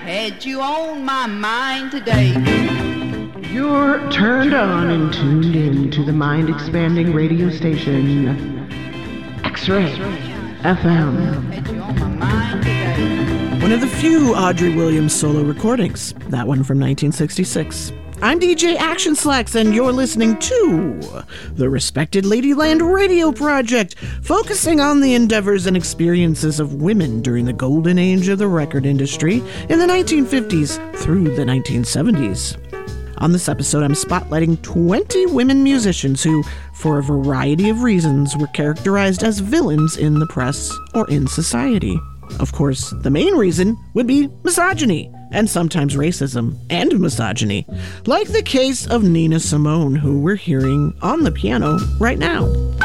had you on my mind today. You're turned on and tuned in to the mind-expanding radio station, X-Ray FM. Had you on my mind today. One of the few Audrey Williams solo recordings, that one from 1966. I'm DJ Action Slacks, and you're listening to the Respected Ladyland Radio Project, focusing on the endeavors and experiences of women during the golden age of the record industry in the 1950s through the 1970s. On this episode, I'm spotlighting 20 women musicians who, for a variety of reasons, were characterized as villains in the press or in society. Of course, the main reason would be misogyny, and sometimes racism and misogyny, like the case of Nina Simone, who we're hearing on the piano right now.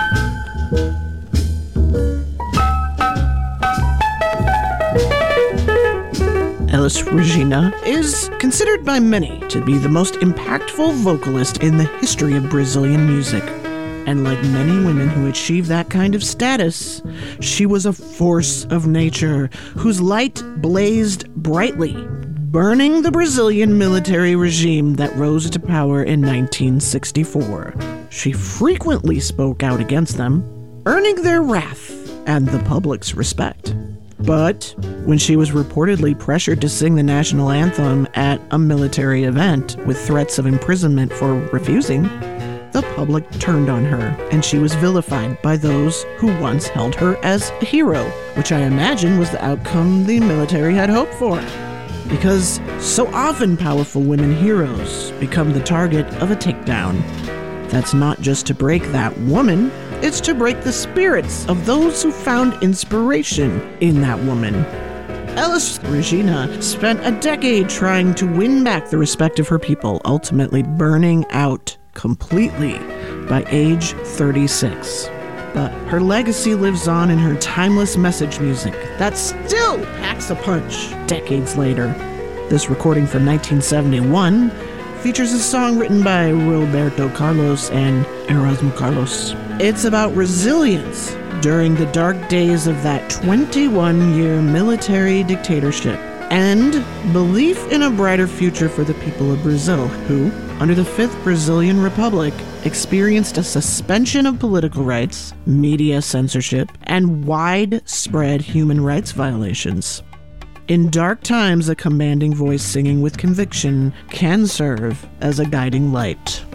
Elis Regina is considered by many to be the most impactful vocalist in the history of Brazilian music. And like many women who achieve that kind of status, she was a force of nature whose light blazed brightly, burning the Brazilian military regime that rose to power in 1964. She frequently spoke out against them, earning their wrath and the public's respect. But when she was reportedly pressured to sing the national anthem at a military event with threats of imprisonment for refusing, the public turned on her, and she was vilified by those who once held her as a hero, which I imagine was the outcome the military had hoped for. Because so often powerful women heroes become the target of a takedown. That's not just to break that woman, it's to break the spirits of those who found inspiration in that woman. Elis Regina spent a decade trying to win back the respect of her people, ultimately burning out completely by age 36. But her legacy lives on in her timeless message music that still packs a punch decades later. This recording from 1971 features a song written by Roberto Carlos and Erasmo Carlos. It's about resilience during the dark days of that 21-year military dictatorship and belief in a brighter future for the people of Brazil, who, under the Fifth Brazilian Republic, experienced a suspension of political rights, media censorship, and widespread human rights violations. In dark times, a commanding voice singing with conviction can serve as a guiding light.